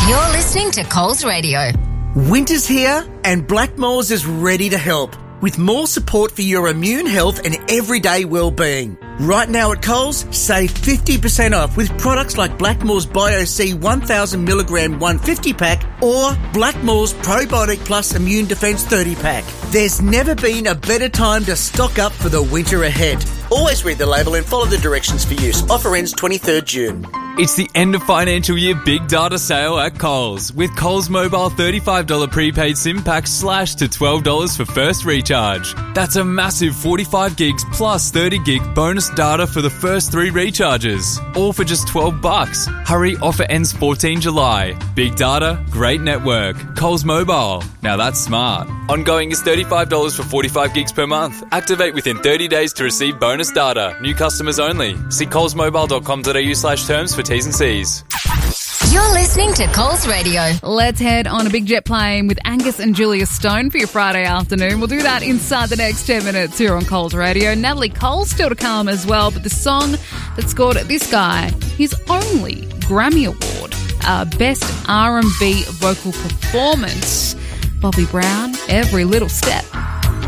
You're listening to Coles Radio. Winter's here and Blackmores is ready to help with more support for your immune health and everyday well-being. Right now at Coles, save 50% off with products like Blackmores Bio-C 1000mg 150-pack or Blackmores Probiotic Plus Immune Defense 30-pack. There's never been a better time to stock up for the winter ahead. Always read the label and follow the directions for use. Offer ends 23rd June. It's the end of financial year big data sale at Coles, with Coles Mobile $35 prepaid SIM pack slashed to $12 for first recharge. That's a massive 45 gigs plus 30 gig bonus data for the first 3 recharges, all for just $12. Hurry, offer ends 14 July. Big data, great network. Coles Mobile. Now that's smart. Ongoing is $35 for 45 gigs per month. Activate within 30 days to receive bonus data. New customers only. See colesmobile.com.au/terms for T's and C's. You're listening to Coles Radio. Let's head on a big jet plane with Angus and Julia Stone for your Friday afternoon. We'll do that inside the next 10 minutes here on Coles Radio. Natalie Cole's still to come as well, but the song that scored this guy his only Grammy Award, Best R&B Vocal Performance, Bobby Brown, Every Little Step.